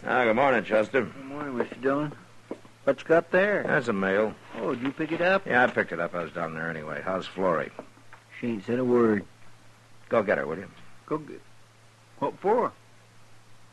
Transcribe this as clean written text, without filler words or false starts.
Good morning, Chester. Good morning, Mr. Dillon. What you got there? That's a mail. Oh, did you pick it up? Yeah, I picked it up. I was down there anyway. How's Florrie? She ain't said a word. Go get her, will you? Go get... What for?